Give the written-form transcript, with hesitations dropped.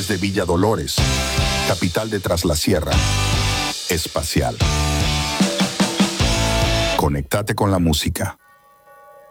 Desde Villa Dolores, capital de Tras la Sierra, espacial. Conéctate con la música.